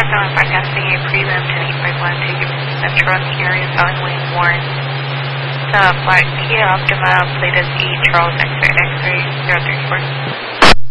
Southbound bypassing a prelim 10851 to Central in the area of Allen Wayne Warren. Black Kia Optima, plate is E, Charles X-ray 034.